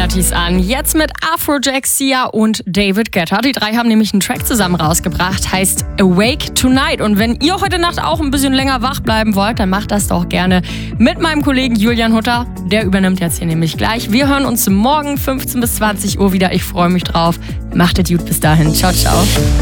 Parties an. Jetzt mit Afrojack, Sia und David Guetta. Die drei haben nämlich einen Track zusammen rausgebracht, heißt Awake Tonight. Und wenn ihr heute Nacht auch ein bisschen länger wach bleiben wollt, dann macht das doch gerne mit meinem Kollegen Julian Hutter. Der übernimmt jetzt hier nämlich gleich. Wir hören uns morgen 15 bis 20 Uhr wieder. Ich freue mich drauf. Macht es gut bis dahin. Ciao, ciao.